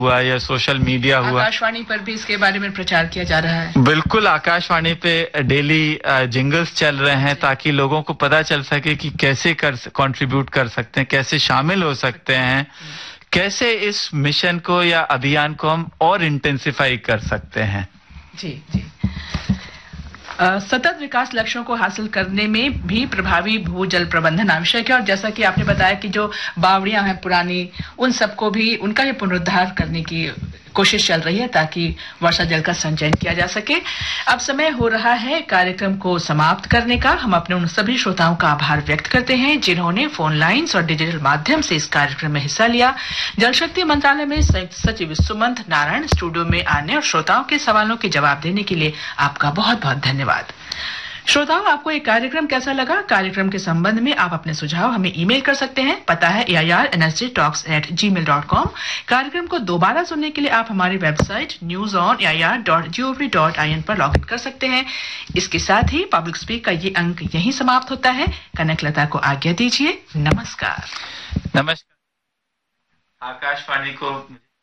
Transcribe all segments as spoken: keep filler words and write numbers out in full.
हुआ या social media हुआ, आकाशवाणी पर भी इसके बारे में प्रचार किया जा रहा है। बिल्कुल, आकाशवाणी पे डेली जिंगल्स चल रहे हैं ताकि लोगों को पता चल सके कि कैसे कर कंट्रीब्यूट कर सकते हैं, कैसे शामिल हो सकते हैं, कैसे इस मिशन को या अभियान को हम और इंटेंसिफाई कर सकते हैं। जी जी Uh, सतत विकास लक्ष्यों को हासिल करने में भी प्रभावी भूजल प्रबंधन आवश्यक है और जैसा कि आपने बताया कि जो बावड़ियां हैं पुरानी, उन सबको भी उनका भी पुनरुद्धार करने की कोशिश चल रही है ताकि वर्षा जल का संचयन किया जा सके। अब समय हो रहा है कार्यक्रम को समाप्त करने का। हम अपने उन सभी श्रोताओं का आभार व्यक्त करते हैं जिन्होंने फोन लाइन्स और डिजिटल माध्यम से इस कार्यक्रम में हिस्सा लिया। जल शक्ति मंत्रालय में संयुक्त सचिव सुमंत नारायण स्टूडियो में आने और श्रोताओं के सवालों के जवाब देने के लिए आपका बहुत बहुत धन्यवाद। श्रोताओं, आपको ये कार्यक्रम कैसा लगा? कार्यक्रम के संबंध में आप अपने सुझाव हमें ईमेल कर सकते हैं। पता है ए I R N S G talks eight ji mail dot com. कार्यक्रम को दोबारा सुनने के लिए आप हमारी website news on A I R dot G O V dot I N पर लॉग इन कर सकते हैं। इसके साथ ही पब्लिक स्पीक का ये अंक यहीं समाप्त होता है। कनकलता को आज्ञा दीजिए। नमस्कार। नमस्कार। आकाशवाणी को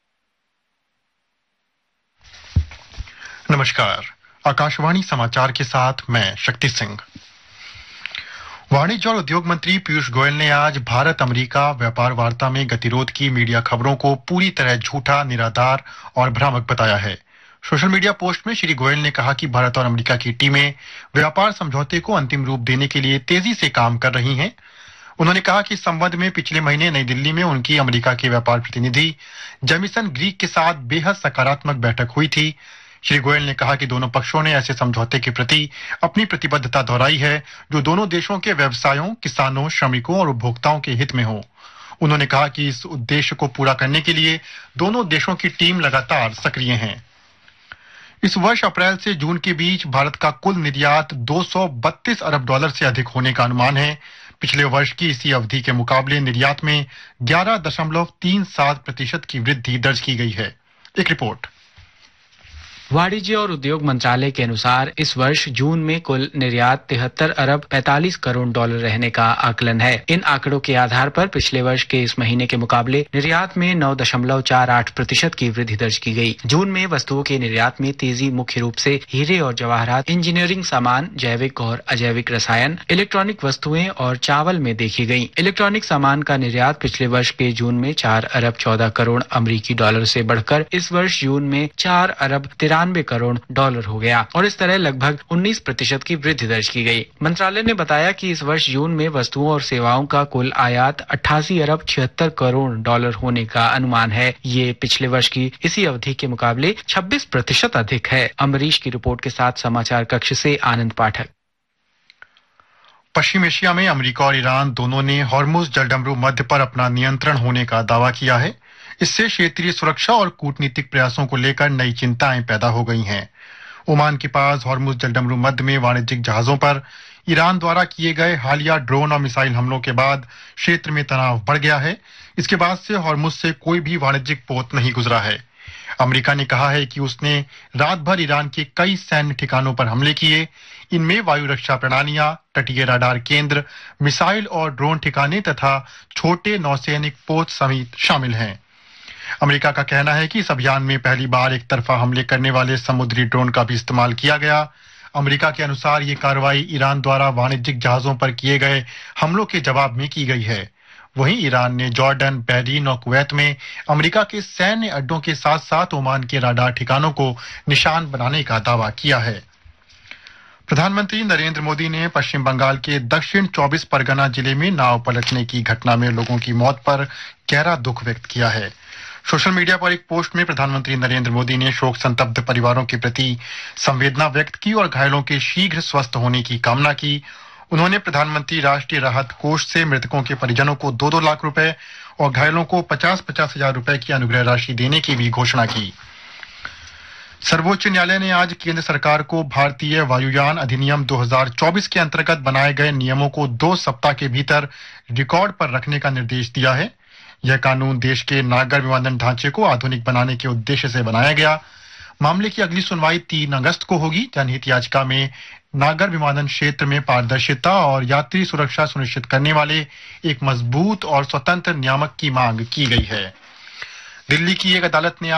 नमस्कार। आकाशवाणी समाचार के साथ मैं शक्ति सिंह। वाणिज्य और उद्योग मंत्री पीयूष गोयल ने आज भारत अमेरिका व्यापार वार्ता में गतिरोध की मीडिया खबरों को पूरी तरह झूठा, निराधार और भ्रामक बताया है। सोशल मीडिया पोस्ट में श्री गोयल ने कहा कि भारत और अमेरिका की टीमें व्यापार समझौते को अंतिम रूप देने के लिए तेजी से काम कर रही हैं। उन्होंने कहा कि इस संबंध में पिछले महीने नई दिल्ली में उनकी अमेरिका के व्यापार प्रतिनिधि जेमिसन ग्रीक के साथ बेहद सकारात्मक बैठक हुई थी। श्री गोयल ने कहा कि दोनों पक्षों ने ऐसे समझौते के प्रति अपनी प्रतिबद्धता दोहराई है जो दोनों देशों के व्यवसायों, किसानों, श्रमिकों और उपभोक्ताओं के हित में हो। उन्होंने कहा कि इस उद्देश्य को पूरा करने के लिए दोनों देशों की टीम लगातार सक्रिय हैं। इस वर्ष अप्रैल से जून के बीच भारत का कुल निर्यात दो सौ बत्तीस अरब डॉलर से अधिक होने का अनुमान है। पिछले वर्ष की इसी अवधि के मुकाबले निर्यात में ग्यारह दशमलव तीन सात प्रतिशत की वृद्धि दर्ज की गई है। एक रिपोर्ट। वाणिज्य और उद्योग मंत्रालय के अनुसार इस वर्ष जून में कुल निर्यात तिहत्तर अरब पैंतालीस करोड़ डॉलर रहने का आकलन है। इन आंकड़ों के आधार पर पिछले वर्ष के इस महीने के मुकाबले निर्यात में नौ दशमलव चार आठ प्रतिशत की वृद्धि दर्ज की गई। जून में वस्तुओं के निर्यात में तेजी मुख्य रूप से हीरे और जवाहरात, इंजीनियरिंग सामान, जैविक और अजैविक रसायन, इलेक्ट्रॉनिक वस्तुएं और चावल में देखी गई। इलेक्ट्रॉनिक सामान का निर्यात पिछले वर्ष के जून में चार अरब चौदह करोड़ अमरीकी डॉलर से बढ़कर इस वर्ष जून में चार अरब तिरानवे करोड़ डॉलर हो गया और इस तरह लगभग उन्नीस प्रतिशत की वृद्धि दर्ज की गई। मंत्रालय ने बताया कि इस वर्ष जून में वस्तुओं और सेवाओं का कुल आयात अट्ठासी अरब छिहत्तर करोड़ डॉलर होने का अनुमान है। ये पिछले वर्ष की इसी अवधि के मुकाबले छब्बीस प्रतिशत अधिक है। अमरीश की रिपोर्ट के साथ समाचार कक्ष से आनंद पाठक। पश्चिम एशिया में अमेरिका और ईरान दोनों ने हॉर्मुज जलडमरू मध्य पर अपना नियंत्रण होने का दावा किया है। इससे क्षेत्रीय सुरक्षा और कूटनीतिक प्रयासों को लेकर नई चिंताएं पैदा हो गई हैं। ओमान के पास हॉर्मुज जलडमरू मध्य में वाणिज्यिक जहाजों पर ईरान द्वारा किए गए हालिया ड्रोन और मिसाइल हमलों के बाद क्षेत्र में तनाव बढ़ गया है। इसके बाद से हॉर्मुज से कोई भी वाणिज्यिक पोत नहीं गुजरा है। अमेरिका ने कहा है कि उसने रात भर ईरान के कई सैन्य ठिकानों पर हमले किए। इनमें वायु रक्षा प्रणालियां, तटीय रडार केंद्र, मिसाइल और ड्रोन ठिकाने तथा छोटे नौसैनिक पोत समेत शामिल हैं। अमेरिका का कहना है कि इस अभियान में पहली बार एक तरफा हमले करने वाले समुद्री ड्रोन का भी इस्तेमाल किया गया। अमेरिका के अनुसार ये कार्रवाई ईरान द्वारा वाणिज्यिक जहाजों पर किए गए हमलों के जवाब में की गई है। वहीं ईरान ने जॉर्डन, बहरीन और कुवैत में अमेरिका के सैन्य अड्डों के साथ साथ ओमान के रडार ठिकानों को निशान बनाने का दावा किया है। प्रधानमंत्री नरेंद्र मोदी ने पश्चिम बंगाल के दक्षिण चौबीस परगना जिले में नाव पलटने की घटना में लोगों की मौत पर गहरा दुख व्यक्त किया है। सोशल मीडिया पर एक पोस्ट में प्रधानमंत्री नरेंद्र मोदी ने शोक संतप्त परिवारों के प्रति संवेदना व्यक्त की और घायलों के शीघ्र स्वस्थ होने की कामना की। उन्होंने प्रधानमंत्री राष्ट्रीय राहत कोष से मृतकों के परिजनों को दो दो लाख रुपए और घायलों को पचास पचास हजार रुपए की अनुग्रह राशि देने की भी घोषणा की। सर्वोच्च न्यायालय ने आज केंद्र सरकार को भारतीय वायुयान अधिनियम दो हज़ार चौबीस के अंतर्गत बनाए गए नियमों को दो सप्ताह के भीतर रिकॉर्ड पर रखने का निर्देश दिया है। यह कानून देश के नागर विमानन ढांचे को आधुनिक बनाने के उद्देश्य से बनाया गया। मामले की अगली सुनवाई तीन अगस्त को होगी। जनहित याचिका में नागर विमानन क्षेत्र में पारदर्शिता और यात्री सुरक्षा सुनिश्चित करने वाले एक मजबूत और स्वतंत्र नियामक की मांग की गई है। दिल्ली की एक अदालत ने